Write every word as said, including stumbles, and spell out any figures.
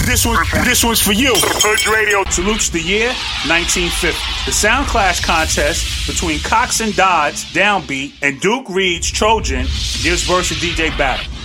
This one, this one's for you. Hood Radio salutes the year nineteen fifty. The Sound Clash contest between Cox and Dodds, Downbeat, and Duke Reed's Trojan gives versus D J battle.